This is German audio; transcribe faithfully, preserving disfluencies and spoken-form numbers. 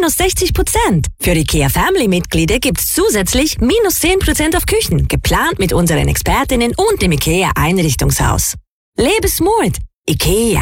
minus sechzig Prozent. Für IKEA Family-Mitglieder gibt's zusätzlich minus zehn Prozent auf Küchen, geplant mit unseren Expertinnen und dem IKEA Einrichtungshaus. Lebe smart. IKEA.